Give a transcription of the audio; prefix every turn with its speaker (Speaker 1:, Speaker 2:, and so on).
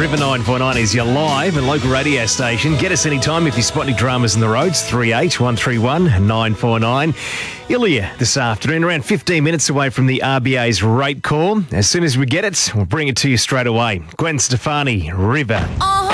Speaker 1: River 949 is your live and local radio station. Get us anytime if you spot any dramas in the roads. 38131 949. Ilya this afternoon, around 15 minutes away from the RBA's rate call. As soon as we get it, we'll bring it to you straight away. Gwen Stefani, River.